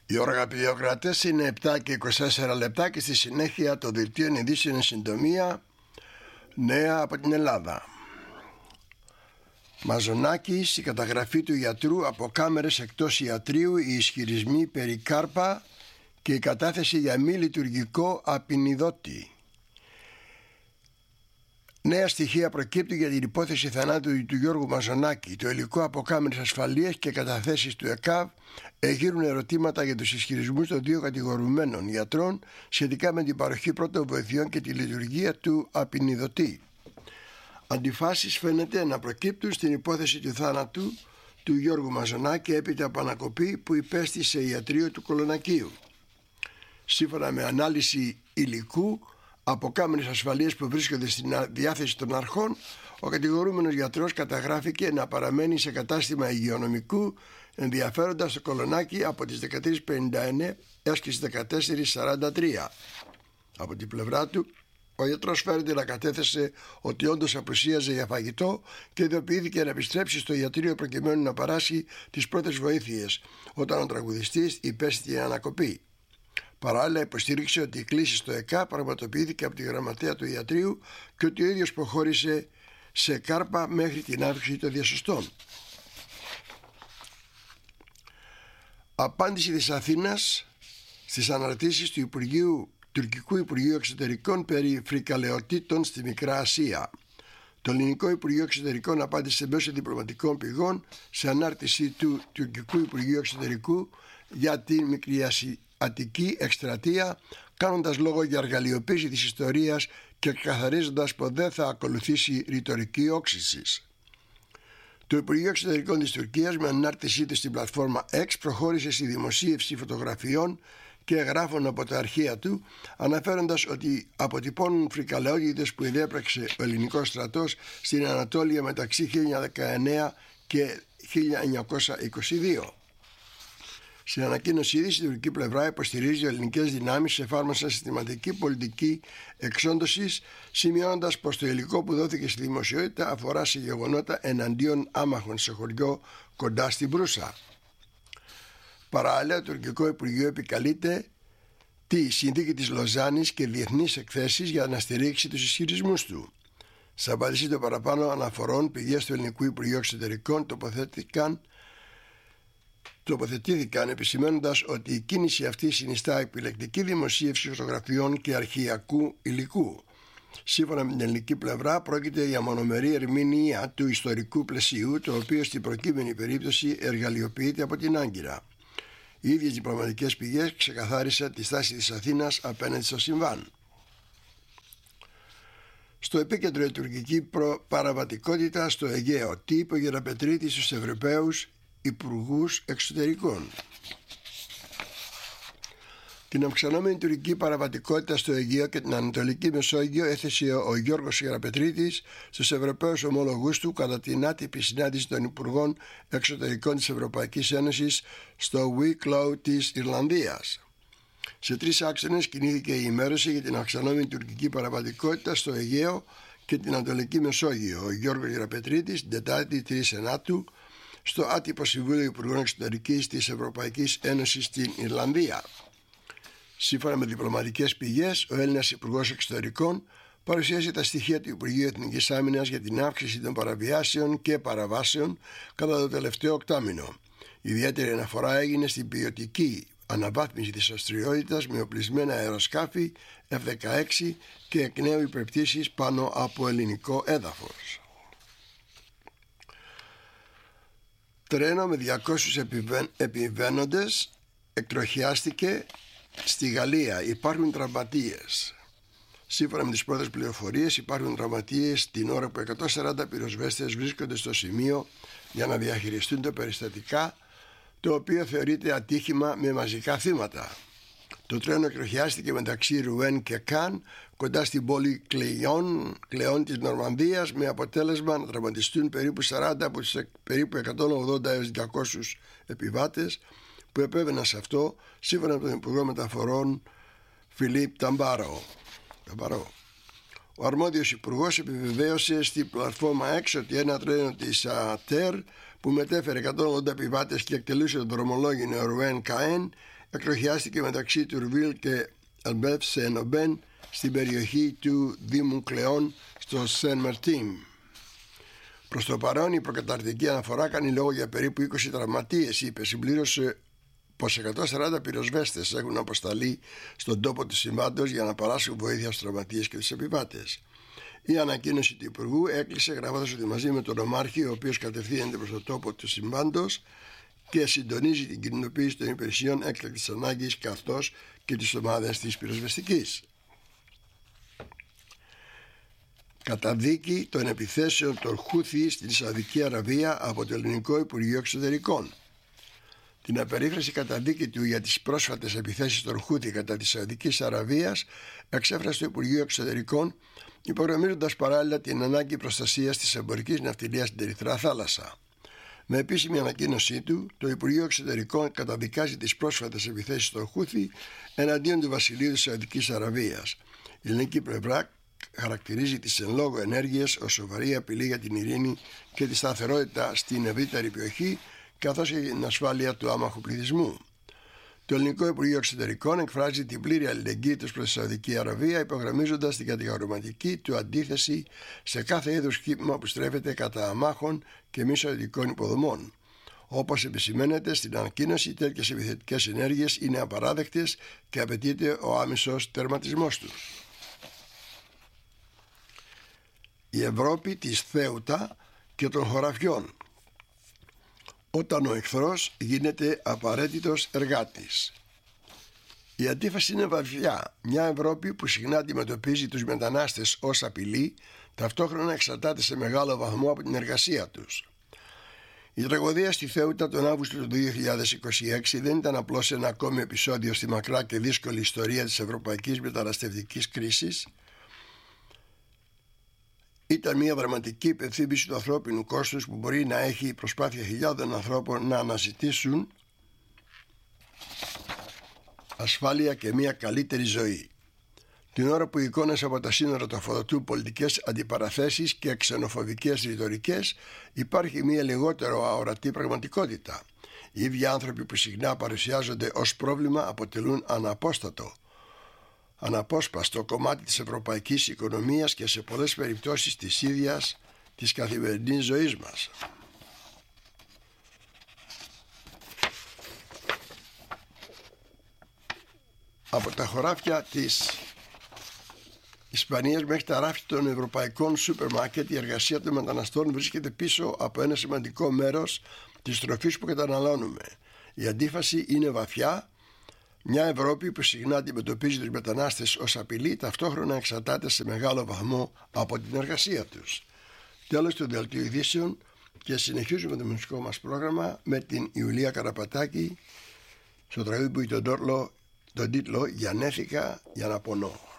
Οι ώρα, αγαπητοί ακροατές, είναι 7 και 24 λεπτά και στη συνέχεια το δελτίο ειδήσεων εν συντομία, νέα από την Ελλάδα. Μαζονάκης, η καταγραφή του ιατρού από κάμερες εκτός ιατρείου, οι ισχυρισμοί περί Κάρπα και η κατάθεση για μη λειτουργικό απεινιδότη. Νέα στοιχεία προκύπτουν για την υπόθεση θανάτου του Γιώργου Μαζονάκη. Το υλικό από κάμερες ασφαλείας και καταθέσεις του ΕΚΑΒ εγείρουν ερωτήματα για τους ισχυρισμούς των δύο κατηγορουμένων ιατρών σχετικά με την παροχή πρώτων βοηθειών και τη λειτουργία του απεινιδωτή. Αντιφάσεις φαίνεται να προκύπτουν στην υπόθεση του θάνατου του Γιώργου Μαζονάκη έπειτα από ανακοπή που υπέστη σε ιατρείο του Κολονακείου. Σύμφωνα με ανάλυση υλικού από κάμερες ασφαλείας που βρίσκονται στην διάθεση των αρχών, ο κατηγορούμενος γιατρός καταγράφηκε να παραμένει σε κατάστημα υγειονομικού ενδιαφέροντα στο Κολονάκι από τις 13:59 έως και στις 14:43. Από την πλευρά του, ο γιατρός φέρεται να κατέθεσε ότι όντως απουσίαζε για φαγητό και ειδοποιήθηκε να επιστρέψει στο ιατρείο προκειμένου να παράσχει τις πρώτες βοήθειες όταν ο τραγουδιστής υπέστη την ανακοπή. Παράλληλα, υποστήριξε ότι η κλήση στο ΕΚΑ πραγματοποιήθηκε από τη γραμματέα του ιατρείου και ότι ο ίδιος προχώρησε σε Κάρπα μέχρι την αύξηση των διασωστών. Απάντηση της Αθήνας στις αναρτήσεις του Τουρκικού Υπουργείου Εξωτερικών περί φρικαλαιοτήτων στη Μικρά Ασία. Το Ελληνικό Υπουργείο Εξωτερικών απάντησε μέσω διπλωματικών πηγών σε ανάρτηση του Τουρκικού Υπουργείου Εξωτερικού για την Μικρασιατική εκστρατεία, κάνοντας λόγο για εργαλειοποίηση της ιστορίας και καθαρίζοντας πως δεν θα ακολουθήσει ρητορική όξυση. Το Υπουργείο Εξωτερικών της Τουρκίας, με ανάρτησή του στην πλατφόρμα X, προχώρησε στη δημοσίευση φωτογραφιών και εγγράφων από τα αρχεία του, αναφέροντας ότι αποτυπώνουν φρικαλαιότητες που διέπραξε ο ελληνικός στρατός στην Ανατόλια μεταξύ 1919 και 1922. Στην ανακοίνωσή της, η τουρκική πλευρά υποστηρίζει ότι οι ελληνικές δυνάμεις εφάρμοσαν συστηματική πολιτική εξόντωσης, σημειώνοντας πως το υλικό που δόθηκε στη δημοσιότητα αφορά σε γεγονότα εναντίον άμαχων σε χωριό κοντά στην Προύσα. Παράλληλα, το τουρκικό Υπουργείο επικαλείται τη συνθήκη της Λοζάνης και διεθνείς εκθέσεις για να στηρίξει τους ισχυρισμούς του. Σε απάντηση των παραπάνω αναφορών, πηγές του Ελληνικού Υπουργείου Εξωτερικών τοποθετήθηκαν επισημαίνοντας ότι η κίνηση αυτή συνιστά επιλεκτική δημοσίευση φωτογραφιών και αρχειακού υλικού. Σύμφωνα με την ελληνική πλευρά, πρόκειται για μονομερή ερμηνεία του ιστορικού πλαισίου, το οποίο στην προκείμενη περίπτωση εργαλειοποιείται από την Άγκυρα. Οι ίδιες διπλωματικές πηγές ξεκαθάρισαν τη στάση της Αθήνας απέναντι στο συμβάν. Στο επίκεντρο η τουρκική παραβατικότητα στο Αιγαίο. Τι είπε ο Γεραπετρίτης στους Ευρωπαίους Υπουργούς Εξωτερικών? Την αυξανόμενη τουρκική παραβατικότητα στο Αιγαίο και την Ανατολική Μεσόγειο έθεσε ο Γιώργος Γεραπετρίτης στους Ευρωπαίους ομολογούς του κατά την άτυπη συνάντηση των Υπουργών Εξωτερικών της Ευρωπαϊκής Ένωσης στο Wicklow της Ιρλανδίας. Σε 3 άξονες κινήθηκε η ενημέρωση για την αυξανόμενη τουρκική παραβατικότητα στο Αιγαίο και την Ανατολική Μεσόγειο. Ο Γιώργος Γεραπετρίτης την Τετάρτη 3 Σενάτου στο άτυπο Συμβούλιο Υπουργών Εξωτερικής της Ευρωπαϊκής Ένωσης στην Ιρλανδία. Σύμφωνα με διπλωματικές πηγές, ο Έλληνας Υπουργός Εξωτερικών παρουσίασε τα στοιχεία του Υπουργείου Εθνικής Άμυνας για την αύξηση των παραβιάσεων και παραβάσεων κατά το τελευταίο οκτάμηνο. Ιδιαίτερη αναφορά έγινε στην ποιοτική αναβάθμιση της δραστηριότητας με οπλισμένα αεροσκάφη F-16 και εκ νέου υπερπτήσεις πάνω από ελληνικό έδαφος. Τρένο με 200 επιβαίνοντες εκτροχιάστηκε στη Γαλλία. Υπάρχουν τραυματίες. Σύμφωνα με τις πρώτες πληροφορίες, υπάρχουν τραυματίες την ώρα που 140 πυροσβέστες βρίσκονται στο σημείο για να διαχειριστούν τα περιστατικά, το οποίο θεωρείται ατύχημα με μαζικά θύματα. Το τρένο εκτροχιάστηκε μεταξύ Ρουέν και Καν, κοντά στην πόλη Κλεόν της Νορμανδίας, με αποτέλεσμα να τραυματιστούν περίπου 40 από τους περίπου 180 έως 200 επιβάτες που επέβαιναν σε αυτό, σύμφωνα με τον Υπουργό Μεταφορών Φιλίπ Ταμπάρο. Ο αρμόδιος υπουργός επιβεβαίωσε στην πλατφόρμα X ότι ένα τρένο της ΑΤΕΡ που μετέφερε 180 επιβάτες και εκτελούσε το δρομολόγιο Ρουέν Καέν εκτροχιάστηκε μεταξύ Τουρβίλ και Αλμπεύ σε Ενωμπέν στην περιοχή του Δήμου Κλεών στο Σεν Μαρτίν. Προς το παρόν η προκαταρκτική αναφορά κάνει λόγο για περίπου 20 τραυματίες, είπε. Συμπλήρωσε πως 140 πυροσβέστες έχουν αποσταλεί στον τόπο του συμβάντος για να παράσχουν βοήθεια στους τραυματίες και τους επιβάτες. Η ανακοίνωση του Υπουργού έκλεισε γράφοντας ότι μαζί με τον Ομάρχη, ο οποίος κατευθύνεται προς το τόπο του συμβάντος και συντονίζει την κοινοποίηση των υπηρεσιών έκτακτης ανάγκης καθώς και τις ομάδες της πυροσβεστικής. Καταδίκη των επιθέσεων των Χούθι στην Σαουδική Αραβία από το Ελληνικό Υπουργείο Εξωτερικών. Την απερίφραστη καταδίκη του για τις πρόσφατες επιθέσεις των Χούθι κατά της Σαουδικής Αραβίας εξέφρασε το Υπουργείο Εξωτερικών, υπογραμμίζοντας παράλληλα την ανάγκη προστασίας της εμπορικής ναυτιλίας στην Ερυθρά Θάλασσα. Με επίσημη ανακοίνωσή του, το Υπουργείο Εξωτερικών καταδικάζει τις πρόσφατες επιθέσεις των Χούθι εναντίον του Βασιλείου της Σαουδικής Αραβίας. Η ελληνική πλευρά χαρακτηρίζει τις εν λόγω ενέργειες ως σοβαρή απειλή για την ειρήνη και τη σταθερότητα στην ευρύτερη περιοχή, καθώς και την ασφάλεια του άμαχου πληθυσμού. Το Ελληνικό Υπουργείο Εξωτερικών εκφράζει την πλήρη αλληλεγγύη τους προς τη Σαουδική Αραβία, υπογραμμίζοντας την κατηγορηματική του αντίθεση σε κάθε είδους χτύπημα που στρέφεται κατά αμάχων και μη σαουδικών υποδομών. Όπως επισημαίνεται στην ανακοίνωση, τέτοιες επιθετικές ενέργειες είναι απαράδεκτες και απαιτείται ο άμεσος τερματισμός τους. Η Ευρώπη της Θέουτα και των χωραφιών. Όταν ο εχθρός γίνεται απαραίτητος εργάτης. Η αντίφαση είναι βαθιά. Μια Ευρώπη που συχνά αντιμετωπίζει τους μετανάστες ως απειλή, ταυτόχρονα εξαρτάται σε μεγάλο βαθμό από την εργασία τους. Η τραγωδία στη Θέουτα τον Αύγουστο του 2026 δεν ήταν απλώς ένα ακόμη επεισόδιο στη μακρά και δύσκολη ιστορία της ευρωπαϊκής μεταναστευτικής κρίσης. Ήταν μια δραματική υπενθύμηση του ανθρώπινου κόστους που μπορεί να έχει η προσπάθεια χιλιάδων ανθρώπων να αναζητήσουν ασφάλεια και μια καλύτερη ζωή. Την ώρα που οι εικόνες από τα σύνορα τροφοδοτούν πολιτικές αντιπαραθέσεις και ξενοφοβικές ρητορικές, υπάρχει μια λιγότερο αορατή πραγματικότητα. Οι ίδιοι άνθρωποι που συχνά παρουσιάζονται ως πρόβλημα αποτελούν αναπόσπαστο κομμάτι της ευρωπαϊκής οικονομίας και σε πολλές περιπτώσεις της ίδιας της καθημερινής ζωής μας. Από τα χωράφια της Ισπανίας μέχρι τα ράφια των ευρωπαϊκών σούπερ μάρκετ, η εργασία των μεταναστών βρίσκεται πίσω από ένα σημαντικό μέρος της τροφής που καταναλώνουμε. Η αντίφαση είναι βαθιά. Μια Ευρώπη που συχνά αντιμετωπίζει τους μετανάστες ως απειλή, ταυτόχρονα εξαρτάται σε μεγάλο βαθμό από την εργασία τους. Τέλος του δελτίου ειδήσεων και συνεχίζουμε το μουσικό μας πρόγραμμα με την Ιουλία Καραπατάκη στο τραγούδι που έχει τον τίτλο «Γεννήθηκα για να πονώ».